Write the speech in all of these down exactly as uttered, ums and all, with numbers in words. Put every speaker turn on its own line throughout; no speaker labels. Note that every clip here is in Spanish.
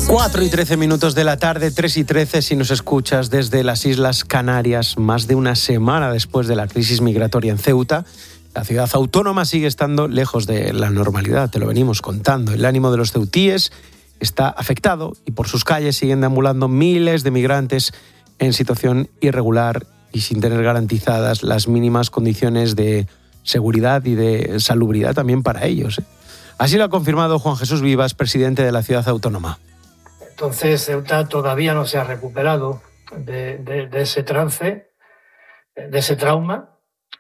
cuatro y trece minutos de la tarde, tres y trece si nos escuchas desde las Islas Canarias. Más de una semana después de la crisis migratoria en Ceuta, la ciudad autónoma sigue estando lejos de la normalidad, te lo venimos contando. El ánimo de los ceutíes está afectado y por sus calles siguen deambulando miles de migrantes en situación irregular y sin tener garantizadas las mínimas condiciones de seguridad y de salubridad también para ellos. Así lo ha confirmado Juan Jesús Vivas, presidente de la ciudad autónoma.
Entonces Ceuta todavía no se ha recuperado de, de, de ese trance, de ese trauma,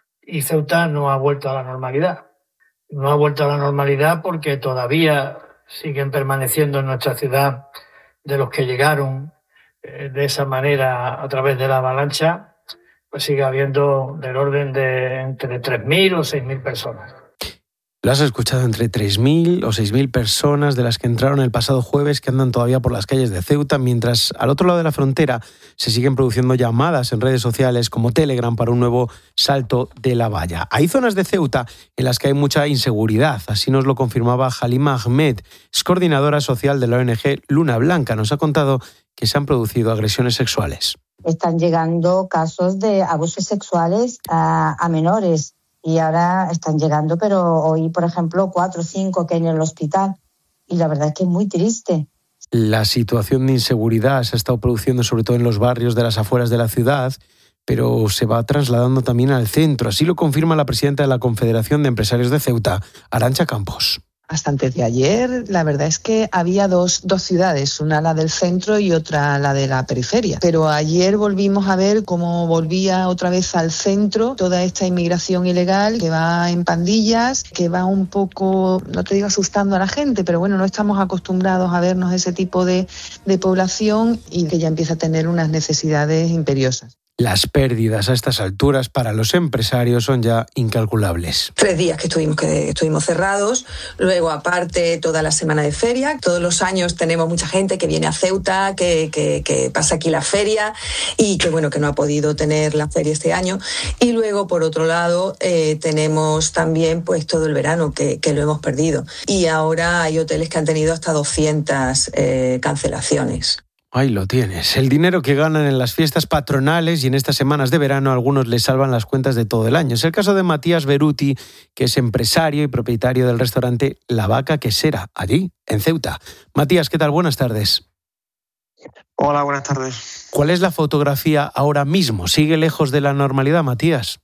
y Ceuta no ha vuelto a la normalidad. No ha vuelto a la normalidad porque todavía siguen permaneciendo en nuestra ciudad de los que llegaron eh, de esa manera a través de la avalancha, pues sigue habiendo del orden de entre tres mil o seis mil personas.
Lo has escuchado, entre tres mil o seis mil personas de las que entraron el pasado jueves que andan todavía por las calles de Ceuta, mientras al otro lado de la frontera se siguen produciendo llamadas en redes sociales como Telegram para un nuevo salto de la valla. Hay zonas de Ceuta en las que hay mucha inseguridad, así nos lo confirmaba Halima Ahmed, es coordinadora social de la O N G Luna Blanca. Nos ha contado que se han producido agresiones sexuales.
Están llegando casos de abusos sexuales a, a menores. Y ahora están llegando, pero hoy, por ejemplo, cuatro o cinco que hay en el hospital. Y la verdad es que es muy triste.
La situación de inseguridad se ha estado produciendo sobre todo en los barrios de las afueras de la ciudad, pero se va trasladando también al centro. Así lo confirma la presidenta de la Confederación de Empresarios de Ceuta, Arantxa Campos.
Hasta antes de ayer, la verdad es que había dos, dos ciudades, una la del centro y otra la de la periferia. Pero ayer volvimos a ver cómo volvía otra vez al centro toda esta inmigración ilegal que va en pandillas, que va un poco, no te digo asustando a la gente, pero bueno, no estamos acostumbrados a vernos ese tipo de, de población y que ya empieza a tener unas necesidades imperiosas.
Las pérdidas a estas alturas para los empresarios son ya incalculables.
Tres días que estuvimos, que estuvimos cerrados, luego aparte toda la semana de feria. Todos los años tenemos mucha gente que viene a Ceuta, que, que, que pasa aquí la feria y que bueno que no ha podido tener la feria este año. Y luego por otro lado eh, tenemos también pues todo el verano que, que lo hemos perdido. Y ahora hay hoteles que han tenido hasta doscientas eh, cancelaciones.
Ahí lo tienes. El dinero que ganan en las fiestas patronales y en estas semanas de verano a algunos les salvan las cuentas de todo el año. Es el caso de Matías Beruti, que es empresario y propietario del restaurante La Vaca Quesera, allí, en Ceuta. Matías, ¿qué tal? Buenas tardes.
Hola, buenas tardes.
¿Cuál es la fotografía ahora mismo? ¿Sigue lejos de la normalidad, Matías?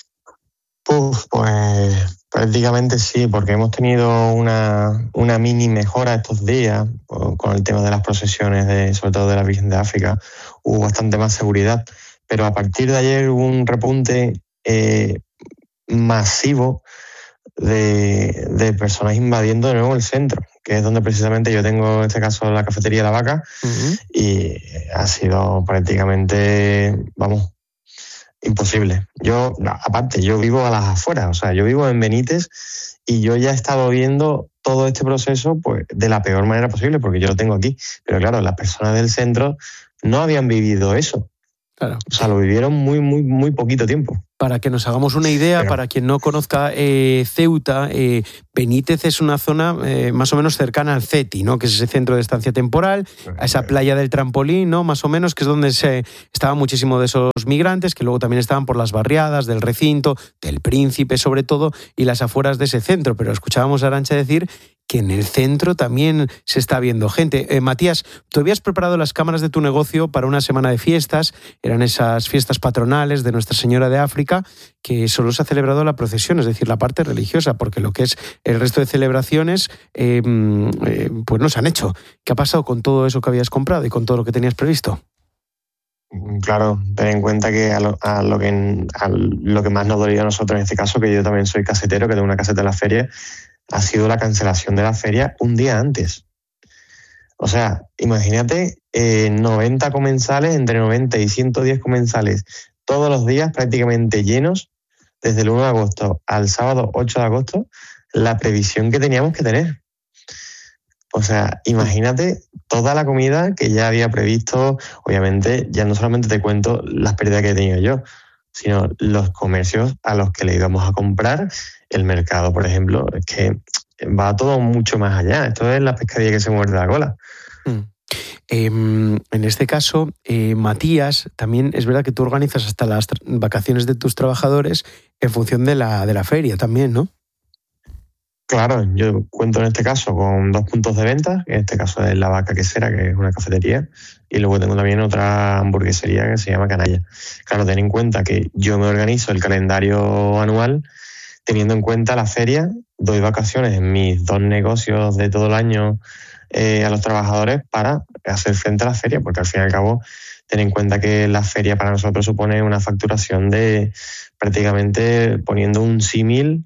Uf, pues prácticamente sí, porque hemos tenido una, una mini mejora estos días con el tema de las procesiones, de, sobre todo de la Virgen de África. Hubo bastante más seguridad, pero a partir de ayer hubo un repunte eh, masivo de, de personas invadiendo de nuevo el centro, que es donde precisamente yo tengo, en este caso, la cafetería La Vaca, uh-huh. Y ha sido prácticamente, vamos, imposible. Yo, aparte, yo vivo a las afueras, o sea, yo vivo en Benítez y yo ya he estado viendo todo este proceso pues de la peor manera posible, porque yo lo tengo aquí. Pero claro, las personas del centro no habían vivido eso.
Claro.
O sea, lo vivieron muy, muy, muy poquito tiempo.
Para que nos hagamos una idea, Pero... para quien no conozca eh, Ceuta, eh, Benítez es una zona eh, más o menos cercana al CETI, ¿no? Que es ese centro de estancia temporal, a esa playa del Trampolín, ¿no? Más o menos, que es donde se estaban muchísimos de esos migrantes, que luego también estaban por las barriadas del recinto, del Príncipe sobre todo, y las afueras de ese centro. Pero escuchábamos a Arantxa decir que en el centro también se está viendo gente. Eh, Matías, tú habías preparado las cámaras de tu negocio para una semana de fiestas, eran esas fiestas patronales de Nuestra Señora de África, que solo se ha celebrado la procesión, es decir, la parte religiosa, porque lo que es el resto de celebraciones, eh, eh, pues no se han hecho. ¿Qué ha pasado con todo eso que habías comprado y con todo lo que tenías previsto?
Claro, ten en cuenta que a lo, a lo que a lo que más nos dolía a nosotros en este caso, que yo también soy casetero, que tengo una caseta en la feria, ha sido la cancelación de la feria un día antes. O sea, imagínate eh, noventa comensales, entre noventa y ciento diez comensales, todos los días prácticamente llenos, desde el uno de agosto al sábado ocho de agosto, la previsión que teníamos que tener. O sea, imagínate toda la comida que ya había previsto. Obviamente, ya no solamente te cuento las pérdidas que he tenido yo, sino los comercios a los que le íbamos a comprar, el mercado, por ejemplo, es que va todo mucho más allá. Esto es la pescadilla que se muerde la cola.
Mm. Eh, en este caso, eh, Matías, también es verdad que tú organizas hasta las tra- vacaciones de tus trabajadores en función de la, de la feria también, ¿no?
Claro, yo cuento en este caso con dos puntos de venta, que en este caso es La Vaca Quesera, que es una cafetería, y luego tengo también otra hamburguesería que se llama Canalla. Claro, ten en cuenta que yo me organizo el calendario anual teniendo en cuenta la feria, doy vacaciones en mis dos negocios de todo el año eh, a los trabajadores para hacer frente a la feria, porque al fin y al cabo ten en cuenta que la feria para nosotros supone una facturación de prácticamente, poniendo un símil,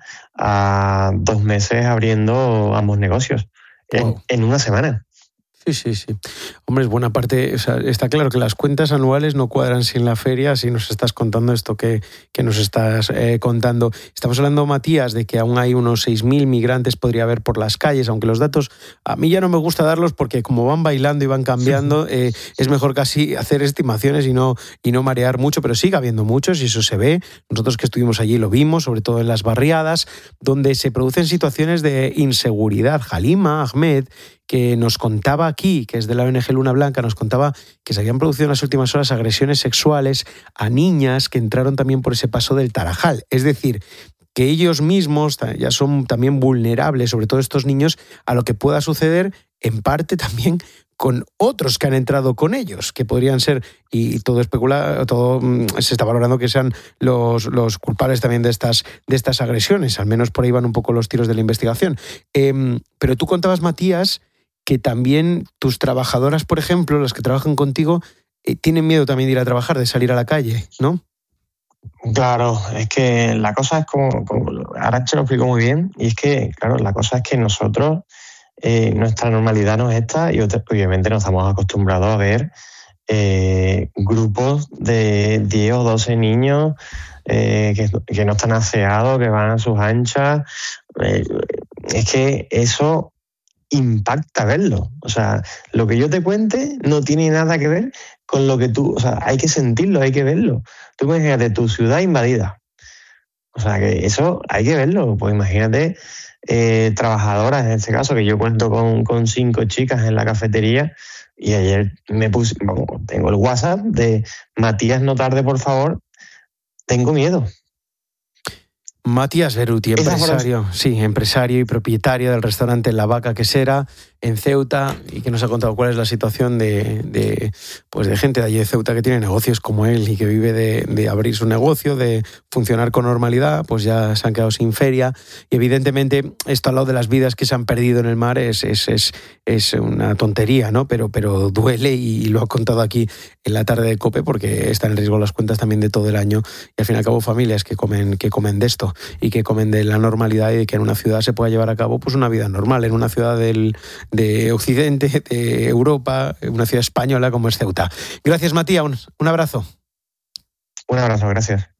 a dos meses abriendo ambos negocios
Wow.
en, en una semana.
Sí, sí, sí. Hombre, es buena parte, o sea, está claro que las cuentas anuales no cuadran sin la feria, si nos estás contando esto que, que nos estás eh, contando. Estamos hablando, Matías, de que aún hay unos seis mil migrantes, podría haber por las calles, aunque los datos a mí ya no me gusta darlos porque como van bailando y van cambiando, eh, es mejor casi hacer estimaciones y no, y no marear mucho, pero sigue habiendo muchos y eso se ve. Nosotros que estuvimos allí lo vimos, sobre todo en las barriadas, donde se producen situaciones de inseguridad. Halima Ahmed, que nos contaba aquí, que es de la O N G Luna Blanca, nos contaba que se habían producido en las últimas horas agresiones sexuales a niñas que entraron también por ese paso del Tarajal. Es decir, que ellos mismos ya son también vulnerables, sobre todo estos niños, a lo que pueda suceder, en parte también con otros que han entrado con ellos, que podrían ser, y todo especula, todo se está valorando que sean los, los culpables también de estas, de estas agresiones, al menos por ahí van un poco los tiros de la investigación. Eh, pero tú contabas, Matías, que también tus trabajadoras, por ejemplo, las que trabajan contigo, eh, tienen miedo también de ir a trabajar, de salir a la calle, ¿no?
Claro, es que la cosa es como, como Arantxa lo explicó muy bien, y es que, claro, la cosa es que nosotros, eh, nuestra normalidad no es esta, y obviamente nos estamos acostumbrados a ver eh, grupos de diez o doce niños eh, que, que no están aseados, que van a sus anchas. Eh, es que eso impacta verlo. O sea, lo que yo te cuente no tiene nada que ver con lo que tú... O sea, hay que sentirlo, hay que verlo. Tú imagínate tu ciudad invadida. O sea, que eso hay que verlo. Pues imagínate eh, trabajadoras, en este caso, que yo cuento con, con cinco chicas en la cafetería, y ayer me puse... Bueno, tengo el WhatsApp de Matías, no tarde, por favor. Tengo miedo.
Matías Beruti, empresario, sí, empresario y propietario del restaurante La Vaca Quesera en Ceuta, y que nos ha contado cuál es la situación de, de, pues de gente de allí de Ceuta que tiene negocios como él y que vive de, de abrir su negocio, de funcionar con normalidad, pues ya se han quedado sin feria. Y evidentemente esto al lado de las vidas que se han perdido en el mar es, es, es, es una tontería, ¿no? Pero, pero duele, y lo ha contado aquí en la tarde de COPE, porque están en riesgo las cuentas también de todo el año, y al fin y al cabo familias que comen, que comen de esto y que comen de la normalidad, y de que en una ciudad se pueda llevar a cabo pues una vida normal, en una ciudad del, de Occidente, de Europa, una ciudad española como es Ceuta. Gracias, Matías, un, un abrazo.
Un abrazo, gracias.